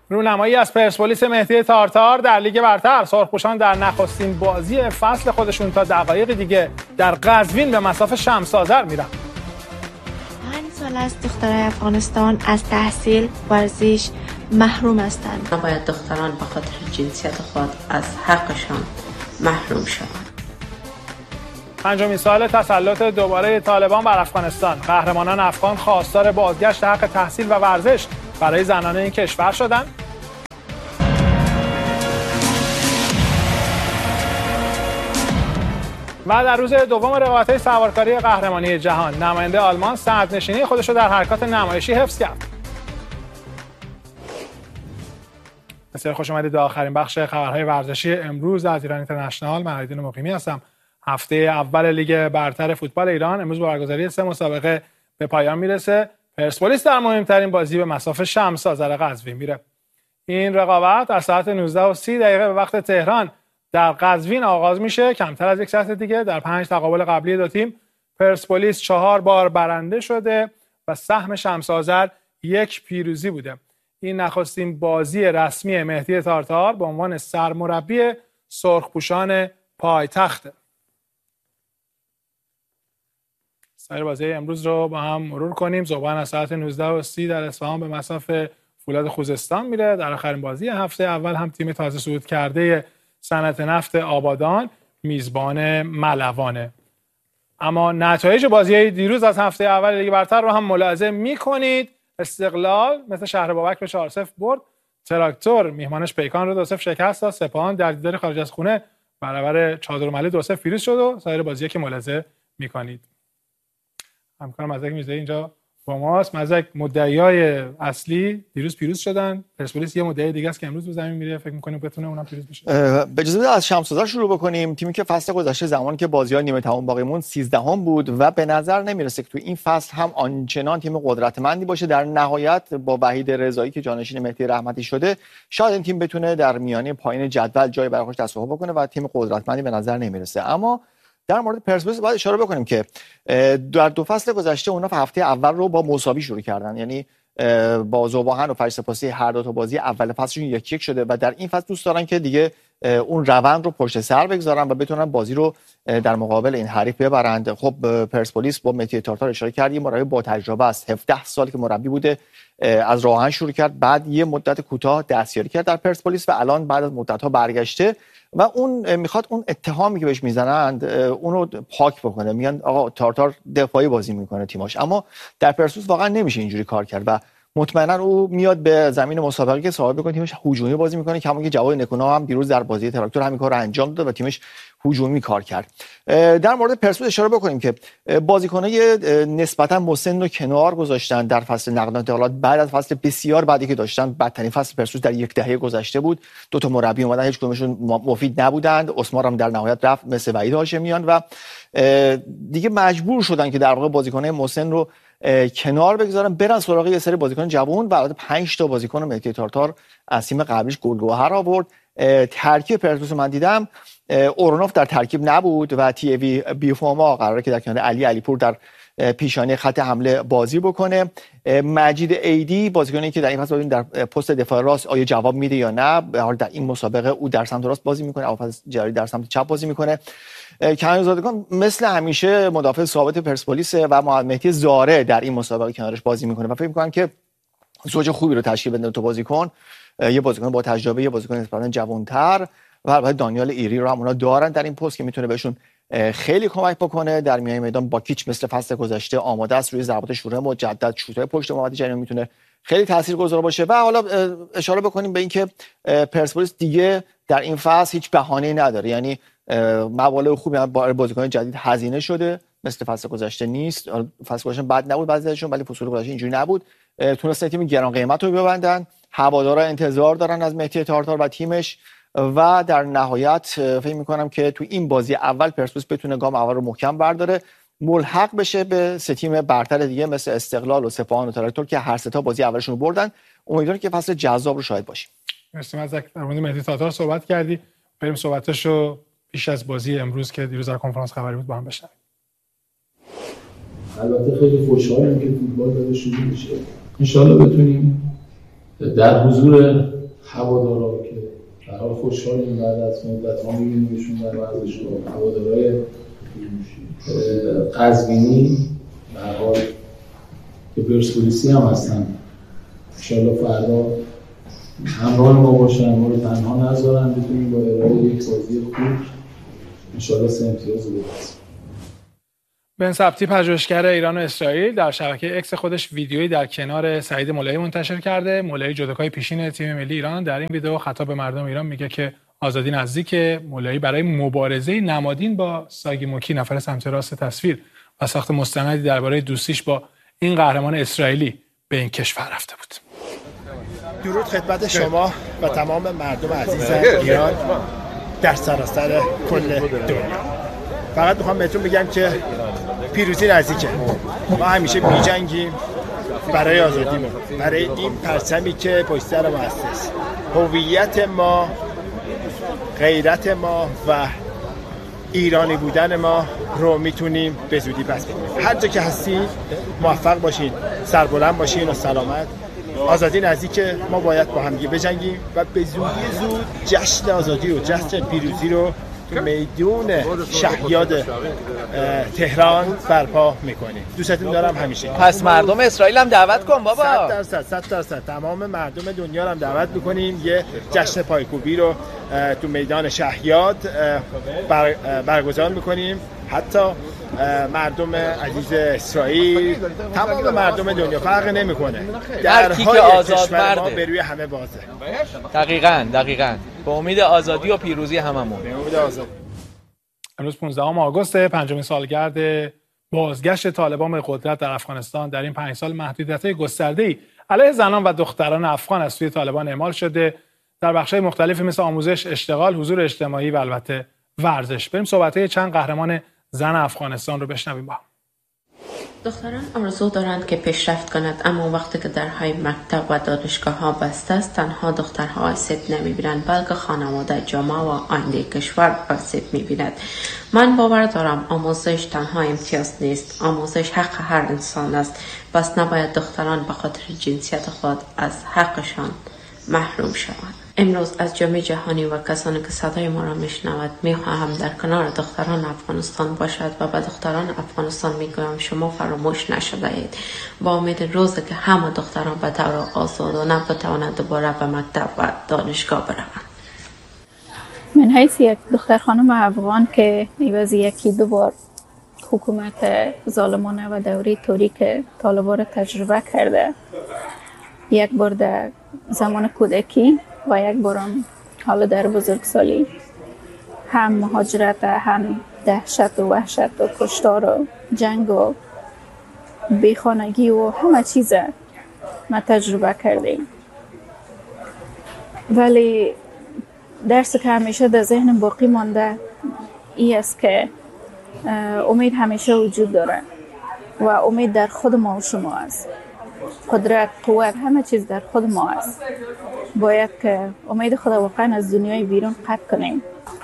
رونمایی از پرسپولیس مهدی تارتار در لیگ برتر. سرخپوشان در نخستین بازی فصل خودشون تا دقایق دیگه در قزوین به مصاف شمس آذر میرن. 5 سال از دخترای افغانستان از تحصیل ورزش محروم هستند. نباید دختران به خاطر جنسیت خود از حقشان محروم شوند. پنجمین سال تسلط دوباره طالبان بر افغانستان. قهرمانان افغان خواستار بازگشت حق تحصیل و ورزش برای زنان این کشور شدند. و در روز دوم رقابت‌های سوارکاری قهرمانی جهان، نماینده آلمان صدرنشینی خودش رو در حرکات نمایشی حفظ کرد. بسیار خوش آمدید به آخرین بخش خبرهای ورزشی امروز از ایران اینترنشنال. من علیدین مقیمی هستم. هفته اول لیگ برتر فوتبال ایران امروز با برگزاری 3 مسابقه به پایان میرسه. پرسپولیس در مهمترین بازی به مصاف شمس آذر قزوین میره. این رقابت از ساعت 19:30 به وقت تهران در قزوین آغاز میشه. کمتر از یک ساعت دیگه در 5 تقابل قبلی دو تیم پرسپولیس 4 بار برنده شده و سهم شمس آذر 1 پیروزی بوده. این نخستین بازی رسمی مهدی تارتار به عنوان سرمربی سرخپوشان پایتخت. سایر بازی امروز رو با هم مرور کنیم. ذوبان از ساعت 19:30 در اصفهان به مصاف فولاد خوزستان میره. در آخرین بازی هفته اول هم تیم تازه صعود کرده صنعت نفت آبادان میزبان ملوانه. اما نتایج بازی دیروز از هفته اول لیگ برتر رو هم ملاحظه میکنید. استقلال مثل شهر بابک به 4-0 برد. تراکتور میهمانش پیکان رو 2-0 شکست داد. سپاهان در دیدار خارج از خونه برابر چادرمحله 2-0 پیروز شد و سایر بازی‌ها که ملاحظه میکنید. همکارم مزدک میرزایی اینجا با ماست. مزدک، مدعیای اصلی دیروز پیروز شدن. پرسپولیس یه مدعی دیگه است که امروز به زمین میره. فکر می‌کنیم بتونه اونم پیروز بشه. به اجازه بدید از شمس آذر شروع بکنیم. تیمی که فصل گذشته زمانی که بازی‌ها نیمه تمام باقی موند 13ام بود و به نظر نمی‌رسه که تو این فصل هم آنچنان تیم قدرتمندی باشه. در نهایت با وحید رضایی که جانشین مهدی رحمتی شده شاید این تیم بتونه در میانه پایین جدول جای برای خودش تصاحب بکنه و تیم قدرتمندی به نظر نمی‌رسه. اما در مورد پرسپولیس باید اشاره بکنیم که در 2 فصل گذشته اونا هفته اول رو با مساوی شروع کردن. یعنی با ذوبان و فجرسپاسی هر دو تا بازی اول فصلشون 1-1 شده و در این فصل دوست دارن که دیگه اون روند رو پشت سر بگذارن و بتونن بازی رو در مقابل این حریف ببرند. خب پرسپولیس با مهدی تارتار اشاره کردیم، مربی با تجربه است. 17 سال که مربی بوده، از راهن شروع کرد، بعد یه مدت کوتاه دستیاری کرد در پرسپولیس و الان بعد از مدت‌ها برگشته و اون میخواد اون اتهامی که بهش میزنند اونو پاک بکنه. میگن آقا تارتار دفاعی بازی میکنه تیماش، اما در پرسپولیس واقعا نمیشه اینجوری کار کرد و مطمئنا او میاد به زمین مسابقه که صاحب بکنه تیمش هجومی بازی میکنه. کما که جواد نکونا هم دیروز در بازی تراکتور همین کارو انجام داد و تیمش هجومی کار کرد. در مورد پرسپولیس اشاره بکنیم که بازیکنای نسبتا مسن رو کنار گذاشتن در فصل نقل و انتقالات بعد از فصل بسیار بعدی که داشتن. بدترین فصل پرسپولیس در 10 دهه گذشته بود. 2 تا مربی اومدن، هیچ کدومشون مفید نبودند. اسمار هم در نهایت رفت مثل وحید هاشمیان و دیگه مجبور شدن که در واقع بازیکنای مسن رو کنار بگذارن، برن سراغ یه سری بازیکن جوان و البته 5 تا بازیکن مهدی تارتار از تیم قبلیش گلگوهر آورد. ترکیب پرسپولیس من دیدم اورونوف در ترکیب نبود و تی وی بیفوما قراره که در کنار علیپور در پیشانی خط حمله بازی بکنه. مجید ایدی بازیکنی که در این فصل در پست دفاع راست آیا جواب میده یا نه. به حال در این مسابقه او در سمت راست بازی میکنه، ابوالفضل جلالی در سمت چپ بازی میکنه. کنیزادگان مثل همیشه مدافع ثابت پرسپولیس و محمد مهدی زاره در این مسابقه کنارش بازی میکنه و فکر میکنم که زوج خوبی رو تشکیل بده تو بازیکن. یه بازیکن با تجربه، یه بازیکن نسبتاً جوان‌تر و البته دانیال ایری رو هم اونا دارن در این پست که میتونه بهشون خیلی کمک بکنه. در میانه میدان باکیچ مثل فصل گذشته آماده است، روی ضربات شوره مجدد، شوت‌های پشت محمد جریان میتونه خیلی تاثیرگذار باشه. و حالا اشاره بکنیم به اینکه پرسپولیس دیگه در این فصل هیچ بهانه‌ای نداره. یعنی مبالغ خوبی برای بازیکن جدید هزینه شده، مثل فصل گذشته نیست. فصل گذشته بد نبود بعضیشون، ولی فصل گذشته اینجوری نبود. تونستن تیم گران قیمت رو ببندن. هوادارا انتظار دارن از مهدی تارتار و تیمش و در نهایت فکر می‌کنم که تو این بازی اول پرسپولیس بتونه گام اول رو محکم برداره، ملحق بشه به 3 تیم برتر دیگه مثل استقلال و سپاهان و تراکتور که هر 3 تا بازی اولشون رو بردن. امیدوارم که فصل جذاب رو شاهد باشیم. مرسی مزدک. در مورد مهدی تارتار صحبت کردی، بریم صحبتاشو پیش از بازی امروز که دیروز در کنفرانس خبری بود با هم بشنویم. البته خیلی خوشحالم که فوتبال داره شروع میشه. ان شاءالله بتونیم در حضور هوادارا که در حال خوشحالیم بعد از مدت‌ها می‌بینیمشون در ورزشگاه، هوادارهای قزوینی به هر حال که پرسپولیسی هم هستن، انشالله فردا همراه ما باشن، ما رو تنها نذارن، بتونیم با ارائه یک بازی خوب انشالله 3 امتیاز رو بگیریم. بن سبتی پژوهشگر ایران و اسرائیل در شبکه اکس خودش ویدیویی در کنار سعید مولایی منتشر کرده. مولایی جودوکای پیشین تیم ملی ایران در این ویدیو خطاب به مردم ایران میگه که آزادی نزدیکه. مولایی برای مبارزه نمادین با ساگی موکی، نفر سمت راست تصویر، و ساخت مستندی درباره دوستیش با این قهرمان اسرائیلی به این کشور رفته بود. درود خدمت شما و تمام مردم عزیز ایران در سراسر کل دنیا. فقط میخوام بهتون بگم که پیروزی نزدیکه. ما همیشه بی‌جنگیم برای آزادیمون، برای این پرچمی که پشت سر ما هست. هویت ما، غیرت ما و ایرانی بودن ما رو میتونیم به زودی پس بگیریم. هر جا که هستین موفق باشین، سربلند باشین و سلامت. آزادی نزدیکه، ما باید با هم دیگه بجنگیم و به زود جشن آزادی و جشن پیروزی رو تو میدون شهیاد تهران برپا میکنیم. دوستتون دارم همیشه. پس مردم اسرائیل هم دعوت کن بابا. 100% تمام مردم دنیا رو هم دعوت میکنیم یه جشن پایکوبی رو تو میدان شهیاد برگزار میکنیم. حتی مردم عزیز اسرائیل، تمام مردم دنیا فرق نمیکنه. هر کی که آزاد مرده به روی همه بازه. دقیقاً به امید آزادی و پیروزی هممون. به امید آزادی. امروز 15 آگوست، پنجمین سالگرد بازگشت طالبان به قدرت در افغانستان. در این 5 سال محدودیت‌های گسترده‌ای علیه زنان و دختران افغان از سوی طالبان اعمال شده در بخش‌های مختلفی مثل آموزش، اشتغال، حضور اجتماعی و البته ورزش. بریم صحبت‌های چند قهرمان زن افغانستان رو بشنویم با هم. دختران آرزو دارند که پیشرفت کند، اما وقتی که درهای مکتب و دانشگاه ها بسته است، تنها دخترها آسیب نمی‌بینند بلکه خانواده، جامعه و آینده کشور آسیب می‌بیند. من باور دارم آموزش تنها امتیاز نیست، آموزش حق هر انسان است. پس نباید دختران به خاطر جنسیت خود از حقشان محروم شوند. امروز از جامعه جهانی و کسانی که صدای ما را میشنود میخواهم در کنار دختران افغانستان باشد و به دختران افغانستان میگویم شما فراموش نشده اید. با امید روزی که همه دختران به طور آزادانه بتوانند دوباره به مکتب و دانشگاه بروند. من حیث یک دختر خانم افغان که عوض یکی دو بار حکومت ظالمانه و دوره تاریک طالبان را تجربه کرده، یک بار در زمان کودکی و یک بارم حالا در بزرگسالی، هم مهاجرت، هم دهشت و وحشت و کشتار و جنگ و بیخانگی و همه چیز ما تجربه کردیم. ولی درسی که همیشه در ذهنم باقی مانده ای است که امید همیشه وجود داره و امید در خود ما و شما است. قدرت، قوت، همه چیز در خود ما است. باید که امید خود واقعا از دنیای بیرون قطع کنیم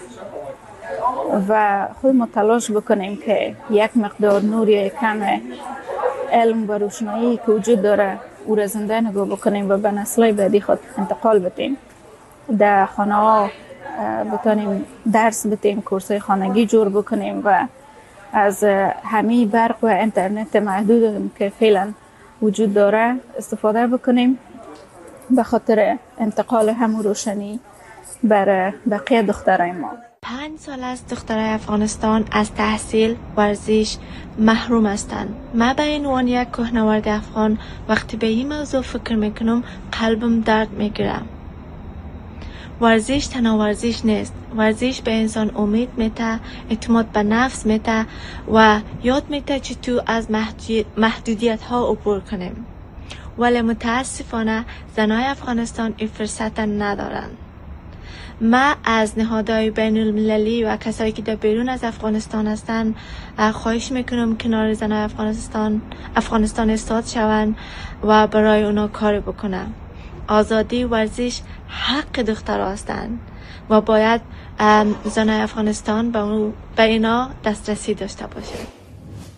و خود ما تلاش بکنیم که یک مقدار نور یا کم علم و روشنایی که وجود داره او را زنده نگاه بکنیم و به نسل‌های بعدی خود انتقال بدیم. در خانه ها بتونیم درس بدیم، کورس‌های خانگی جور بکنیم و از همه برق و اینترنت محدود که فعلا وجود داره استفاده بکنیم به خاطر انتقال همون روشنی بر بقیه دخترای ما. 5 سال است دخترای افغانستان از تحصیل، ورزش محروم هستند. من به عنوان یک کوهنورد افغان وقتی به این موضوع فکر میکنم قلبم درد میگیره. ورزش تنها ورزش نیست. ورزش به انسان امید میده، اعتماد به نفس میده و یاد میده که تو از محدودیت ها عبور کنیم. ولی متاسفانه زنای افغانستان این فرصت ندارند. ما از نهادهای بین المللی و کسایی که در بیرون از افغانستان هستند خواهش میکنم کنار زنای افغانستان ایستاد شوند و برای اونا کار بکنن. آزادی ورزش حق دخترها هستند و باید زنای افغانستان به اینا دسترسی داشته باشه.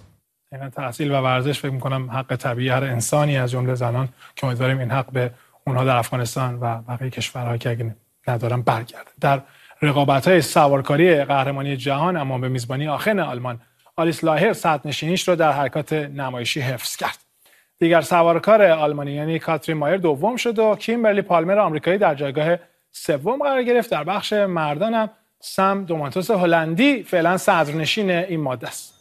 این تحصیل و ورزش فکر میکنم حق طبیعی هر انسانی از جمله زنان که امیدواریم این حق به اونها در افغانستان و بقیه کشورها که اگه ندارن برگرده. در رقابت‌های سوارکاری قهرمانی جهان اما به میزبانی آخن آلمان، آلیس لاهر صدرنشینیش رو در حرکات نمایشی حفظ کرد. دیگر سوارکار آلمانی یعنی کاترین مایر دوم شد و کیمبرلی پالمر آمریکایی در جایگاه سوم قرار گرفت. در بخش مردان هم سم دومانتوس هلندی فعلا صدرنشین این ماده است.